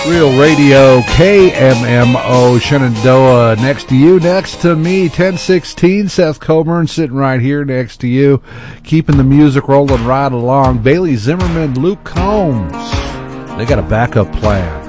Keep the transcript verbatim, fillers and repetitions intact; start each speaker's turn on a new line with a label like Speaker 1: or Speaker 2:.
Speaker 1: Real Radio, K M M O, Shenandoah. Next to you, next to me, ten sixteen, Seth Coburn sitting right here next to you, keeping the music rolling right along. Bailey Zimmerman, Luke Combs. They got a backup plan.